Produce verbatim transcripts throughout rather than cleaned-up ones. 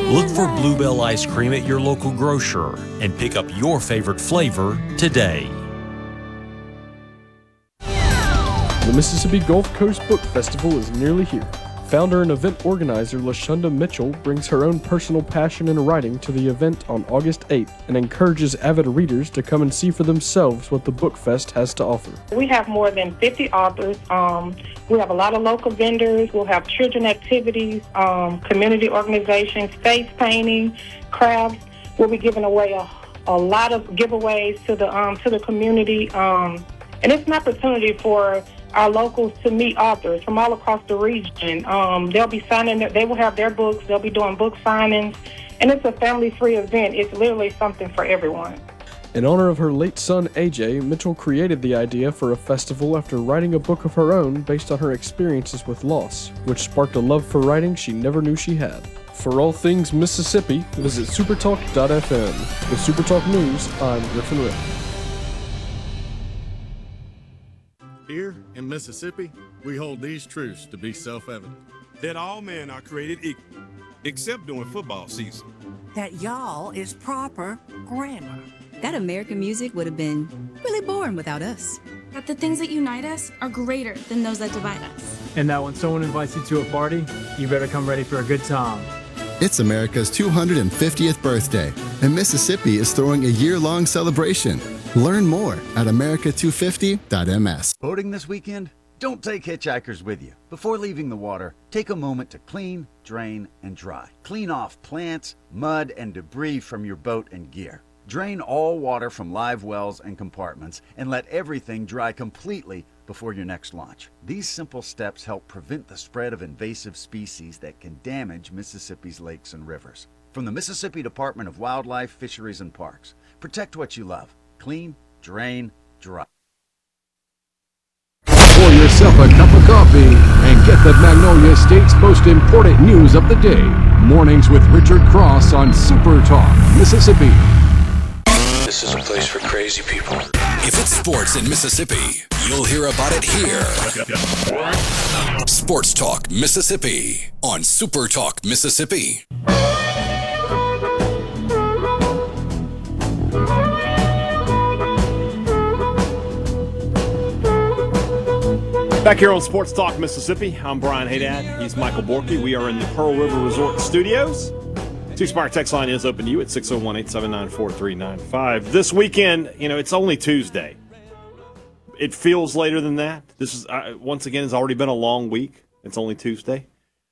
Look for Bluebell ice cream at your local grocer and pick up your favorite flavor today. The Mississippi Gulf Coast Book Festival is nearly here. Founder and event organizer LaShonda Mitchell brings her own personal passion in writing to the event on August eighth and encourages avid readers to come and see for themselves what the Book Fest has to offer. We have more than fifty authors. Um, we have a lot of local vendors. We'll have children activities, um, community organizations, face painting, crafts. We'll be giving away a, a lot of giveaways to the um, to the community, um, and it's an opportunity for our locals to meet authors from all across the region. Um, they'll be signing, their, they will have their books, they'll be doing book signings, and it's a family-free event. It's literally something for everyone. In honor of her late son, A J, Mitchell created the idea for a festival after writing a book of her own based on her experiences with loss, which sparked a love for writing she never knew she had. For all things Mississippi, visit supertalk dot f m. With Supertalk News, I'm Griffin Rick. Here in Mississippi, we hold these truths to be self-evident. That all men are created equal, except during football season. That y'all is proper grammar. That American music would have been really boring without us. That the things that unite us are greater than those that divide us. And that when someone invites you to a party, you better come ready for a good time. It's America's two hundred fiftieth birthday, and Mississippi is throwing a year-long celebration. Learn more at america two fifty dot m s. Boating this weekend? Don't take hitchhikers with you. Before leaving the water, take a moment to clean, drain, and dry. Clean off plants, mud, and debris from your boat and gear. Drain all water from live wells and compartments and let everything dry completely before your next launch. These simple steps help prevent the spread of invasive species that can damage Mississippi's lakes and rivers. From the Mississippi Department of Wildlife, Fisheries, and Parks, protect what you love. Clean, drain, dry. Pour yourself a cup of coffee and get the Magnolia State's most important news of the day. Mornings with Richard Cross on Super Talk, Mississippi. This is a place for crazy people. If it's sports in Mississippi, you'll hear about it here. Sports Talk Mississippi on Super Talk Mississippi. Back here on Sports Talk Mississippi, I'm Brian Haydad. He's Michael Borky. We are in the Pearl River Resort Studios. Two-Spire text line is open to you at six oh one, eight seven nine, four three nine five. This weekend, you know, it's only Tuesday. It feels later than that. This is, uh, once again, it's already been a long week. It's only Tuesday.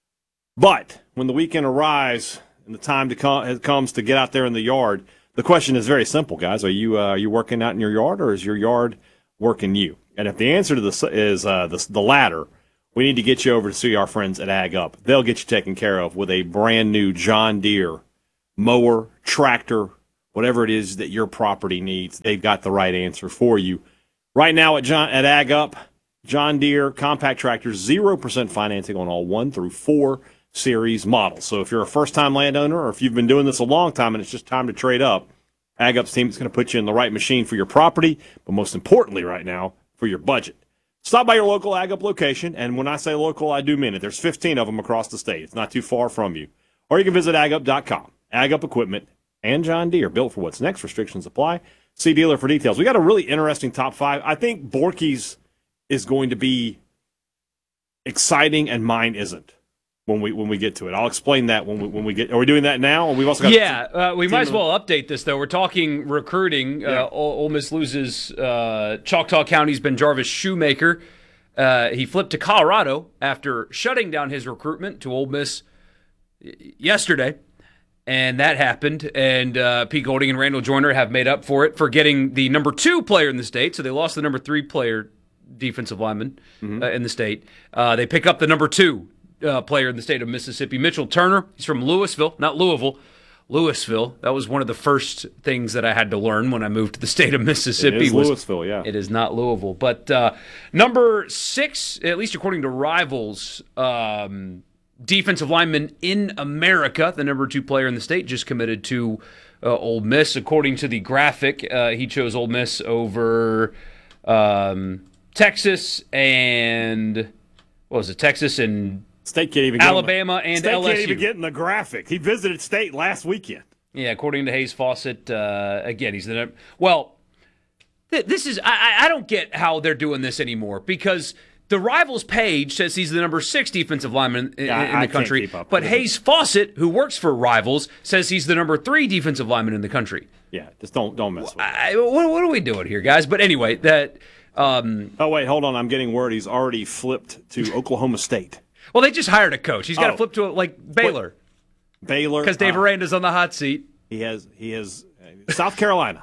But when the weekend arrives and the time to come, comes to get out there in the yard, the question is very simple, guys. Are you, uh, are you working out in your yard, or is your yard working you? And if the answer to this is uh, the, the latter, we need to get you over to see our friends at Ag Up. They'll get you taken care of with a brand new John Deere mower, tractor, whatever it is that your property needs. They've got the right answer for you. Right now at John at Ag Up, John Deere compact tractors, zero percent financing on all one through four series models. So if you're a first-time landowner, or if you've been doing this a long time and it's just time to trade up, Ag Up's team is going to put you in the right machine for your property, but most importantly right now, for your budget. Stop by your local Ag Up location, and when I say local, I do mean it. There's fifteen of them across the state. It's not too far from you. Or you can visit ag up dot com. Ag Up equipment and John Deere, built for what's next. Restrictions apply. See dealer for details. We got a really interesting top five. I think Borky's is going to be exciting, and mine isn't when we when we get to it. I'll explain that when we when we get. Are we doing that now? We've also got yeah. Uh, we might as well update this though. We're talking recruiting. Yeah. Uh, Ole Ole Miss loses uh, Choctaw County's Ben Jarvis Shoemaker. Uh, he flipped to Colorado after shutting down his recruitment to Ole Miss yesterday, and that happened. And uh, Pete Golding and Randall Joyner have made up for it for getting the number two player in the state. So they lost the number three player, defensive lineman mm-hmm. uh, in the state. Uh, they pick up the number two uh, player in the state of Mississippi, Mitchell Turner. He's from Louisville, not Louisville. Louisville. That was one of the first things that I had to learn when I moved to the state of Mississippi. It is was, Louisville, yeah. It is not Louisville. But uh, number six, at least according to Rivals, um, defensive lineman in America, the number two player in the state, just committed to uh, Ole Miss. According to the graphic, uh, he chose Ole Miss over um, Texas and, what was it, Texas and State can't even get Alabama the, and State L S U. can't even get in the graphic. He visited State last weekend. Yeah, according to Hayes Fawcett, uh, again, he's the well. Th- this is I, I don't get how they're doing this anymore because the Rivals page says he's the number six defensive lineman in, Yeah, in I the can't country, keep up but with Hayes Fawcett, who works for Rivals, says he's the number three defensive lineman in the country. Yeah, just don't don't mess with it. I, what, what are we doing here, guys? But anyway, that. Um, oh wait, hold on. I'm getting word he's already flipped to Oklahoma State. Well, they just hired a coach. He's got to Oh. flip to a, like Baylor. What? Baylor, because Dave uh, Aranda's on the hot seat. He has he has uh, South Carolina.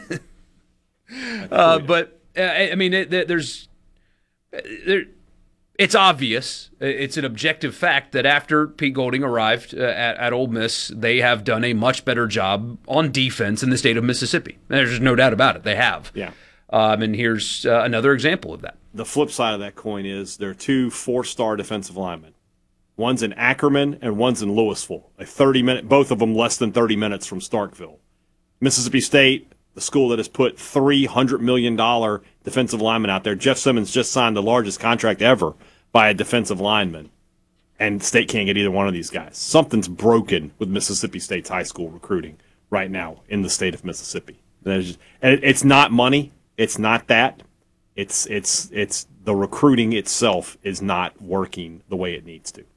uh, but uh, I mean, it, there's there. It's obvious. It's an objective fact that after Pete Golding arrived uh, at, at Ole Miss, they have done a much better job on defense in the state of Mississippi. There's no doubt about it. They have. Yeah. Um, and here's uh, another example of that. The flip side of that coin is there are two four-star defensive linemen. One's in Ackerman and one's in Louisville. A thirty-minute, both of them less than thirty minutes from Starkville. Mississippi State, the school that has put three hundred million dollars defensive lineman out there. Jeff Simmons just signed the largest contract ever by a defensive lineman, and State can't get either one of these guys. Something's broken with Mississippi State's high school recruiting right now in the state of Mississippi. And it's, just, and it's not money. It's not that. It's it's it's the recruiting itself is not working the way it needs to.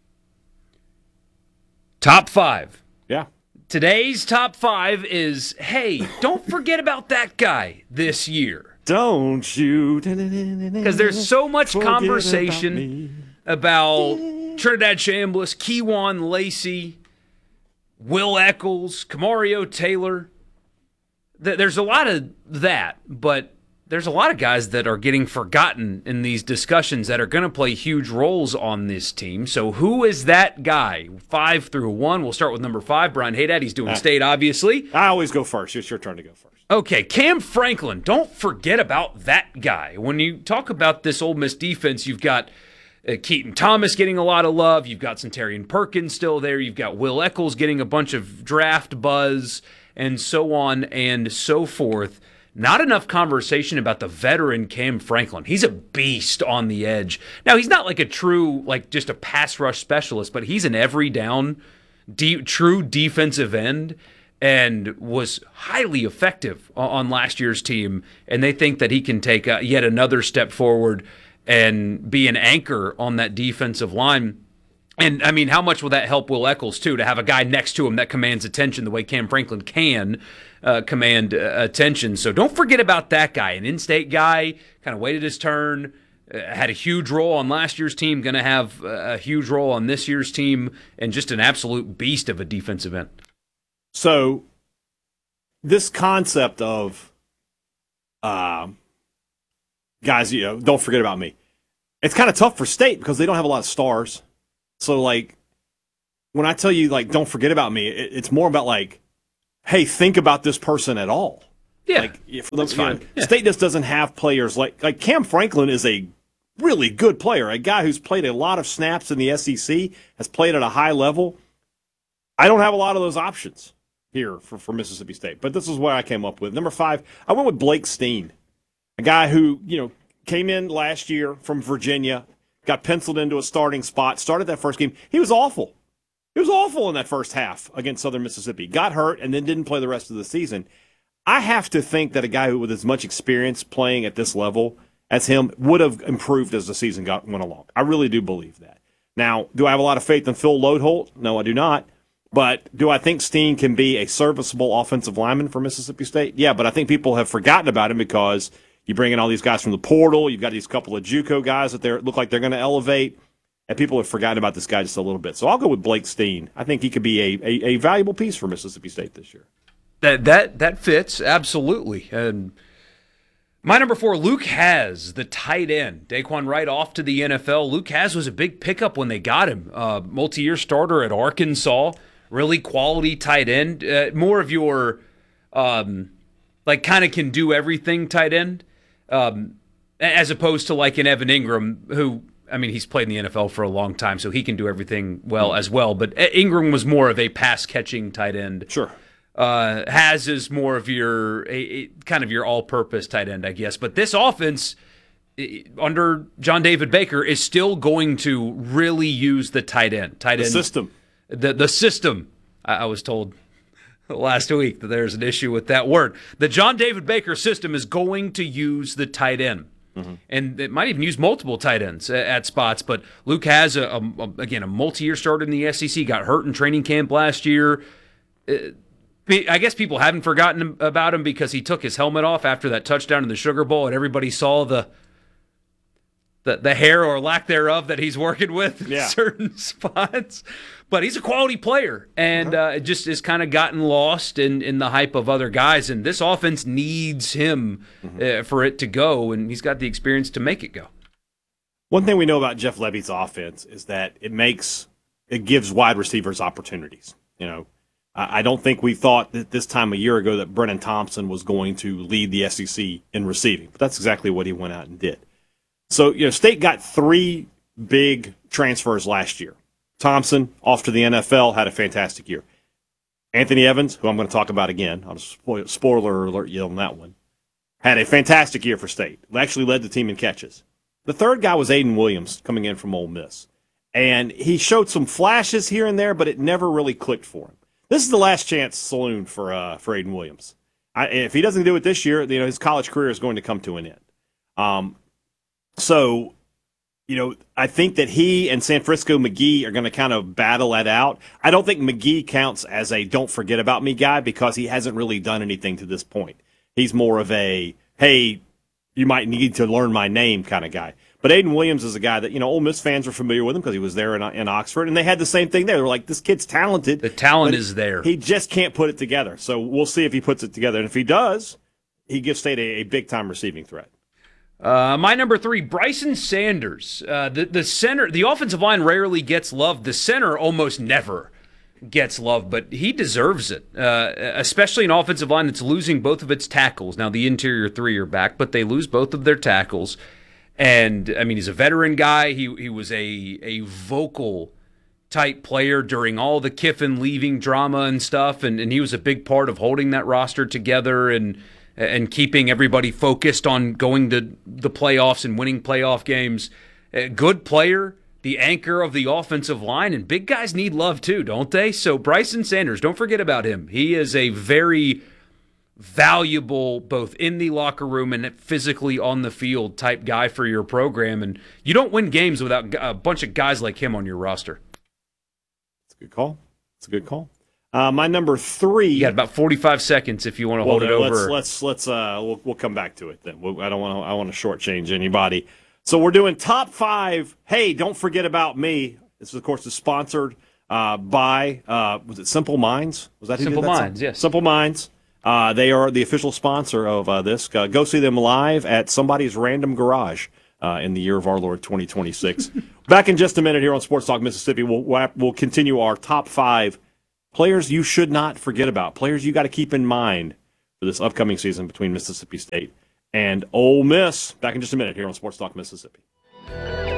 Top five. Yeah. Today's top five is, hey, don't forget about that guy this year. Don't you? Because there's so much Forget conversation about, about Trinidad Chambliss, Keywan Lacey, Will Eccles, Camario Taylor. There's a lot of that, but there's a lot of guys that are getting forgotten in these discussions that are going to play huge roles on this team. So who is that guy? Five through one. We'll start with number five, Brian Haydad. He's doing State, obviously. I always go first. It's your turn to go first. Okay, Cam Franklin. Don't forget about that guy. When you talk about this Ole Miss defense, you've got uh, Keaton Thomas getting a lot of love. You've got Centarian Perkins still there. You've got Will Eccles getting a bunch of draft buzz and so on and so forth. Not enough conversation about the veteran Cam Franklin. He's a beast on the edge. Now, he's not like a true, like just a pass rush specialist, but he's an every down, deep, true defensive end and was highly effective on last year's team. And they think that he can take a, yet another step forward and be an anchor on that defensive line. And, I mean, how much will that help Will Eccles, too, to have a guy next to him that commands attention the way Cam Franklin can uh, command uh, attention? So don't forget about that guy. An in-state guy, kind of waited his turn, uh, had a huge role on last year's team, going to have a huge role on this year's team, and just an absolute beast of a defensive end. So this concept of uh, guys, you know, don't forget about me. It's kind of tough for State because they don't have a lot of stars. So, like, when I tell you, like, don't forget about me, it, it's more about, like, hey, think about this person at all. Yeah, like, for them, that's fine. Know, Yeah. State just doesn't have players like, like Cam Franklin is a really good player, a guy who's played a lot of snaps in the S E C, has played at a high level. I don't have a lot of those options here for, for Mississippi State, but this is what I came up with. Number five, I went with Blake Steen, a guy who, you know, came in last year from Virginia, got penciled into a starting spot, started that first game. He was awful. He was awful in that first half against Southern Mississippi. Got hurt and then didn't play the rest of the season. I have to think that a guy who with as much experience playing at this level as him would have improved as the season got went along. I really do believe that. Now, do I have a lot of faith in Phil Lodeholt? No, I do not. But do I think Steen can be a serviceable offensive lineman for Mississippi State? Yeah, but I think people have forgotten about him because you bring in all these guys from the portal. You've got these couple of JUCO guys that they look like they're going to elevate, and people have forgotten about this guy just a little bit. So I'll go with Blake Steen. I think he could be a, a, a valuable piece for Mississippi State this year. That that that fits absolutely. And my number four, Luke Hasz, the tight end. Daquan Wright off to the N F L. Luke Hasz was a big pickup when they got him. Uh, multi-year starter at Arkansas. Really quality tight end. Uh, more of your um, like kind of can do everything tight end. Um, as opposed to like an Evan Ingram, who, I mean, he's played in the N F L for a long time, so he can do everything well as well. But Ingram was more of a pass-catching tight end. Sure. Uh, Hasz is more of your, a, a, kind of your all-purpose tight end, I guess. But this offense, under John David Baker, is still going to really use the tight end. Tight The end system. The the system. I, I was told last week that there's an issue with that word. The John David Baker system is going to use the tight end. Mm-hmm. And it might even use multiple tight ends at, at spots. But Luke has, a, a, a again, a multi-year starter in the S E C, got hurt in training camp last year. Uh, I guess people haven't forgotten about him because he took his helmet off after that touchdown in the Sugar Bowl, and everybody saw the the, the hair or lack thereof that he's working with in yeah. certain spots. But he's a quality player, and uh, it just has kind of gotten lost in, in the hype of other guys. And this offense needs him mm-hmm. uh, for it to go, and he's got the experience to make it go. One thing we know about Jeff Levy's offense is that it makes it gives wide receivers opportunities. You know, I don't think we thought that this time a year ago that Brennan Thompson was going to lead the S E C in receiving, but that's exactly what he went out and did. So, you know, State got three big transfers last year. Thompson, off to the N F L, had a fantastic year. Anthony Evans, who I'm going to talk about again, I'll spoil, spoiler alert you on that one, had a fantastic year for State. Actually led the team in catches. The third guy was Aiden Williams, coming in from Ole Miss. And he showed some flashes here and there, but it never really clicked for him. This is the last chance saloon for uh, for Aiden Williams. I, if he doesn't do it this year, you know, his college career is going to come to an end. Um, so, you know, I think that he and San Francisco McGee are going to kind of battle that out. I don't think McGee counts as a don't forget about me guy because he hasn't really done anything to this point. He's more of a, hey, you might need to learn my name kind of guy. But Aiden Williams is a guy that, you know, Ole Miss fans are familiar with him because he was there in, in Oxford, and they had the same thing there. They were like, this kid's talented. The talent is there. He just can't put it together. So we'll see if he puts it together. And if he does, he gives State a, a big-time receiving threat. Uh, my number three, Bryson Sanders. Uh, the, the center, the offensive line rarely gets love. The center almost never gets love, but he deserves it, uh, especially an offensive line that's losing both of its tackles. Now, the interior three are back, but they lose both of their tackles. And, I mean, he's a veteran guy. He he was a a vocal type player during all the Kiffin leaving drama and stuff, and, and he was a big part of holding that roster together and and keeping everybody focused on going to the playoffs and winning playoff games. A good player, the anchor of the offensive line, and big guys need love too, don't they? So Bryson Sanders, don't forget about him. He is a very valuable, both in the locker room and physically on the field type guy for your program, and you don't win games without a bunch of guys like him on your roster. It's a good call. It's a good call. Uh, my number three. You got about forty-five seconds if you want to well, hold it let's, over. Let's let's uh we'll we'll come back to it then. We'll, I don't want to I want to shortchange anybody. So we're doing top five. Hey, don't forget about me. This, of course, is sponsored uh, by uh, was it Simple Minds? Was that who Simple did that Minds? song? Yes, Simple Minds. Uh, they are the official sponsor of uh, this. Uh, go see them live at somebody's random garage uh, in the year of our Lord twenty twenty-six. Back in just a minute here on Sports Talk Mississippi. We'll, we'll continue our top five players you should not forget about, players you got to keep in mind for this upcoming season between Mississippi State and Ole Miss. Back in just a minute here on Sports Talk Mississippi.